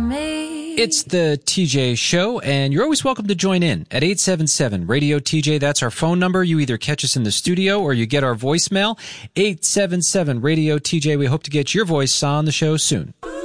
me. It's the TJ Show, and you're always welcome to join in at 877-RADIO-TJ. That's our phone number. You either catch us in the studio or you get our voicemail, 877-RADIO-TJ. We hope to get your voice on the show soon.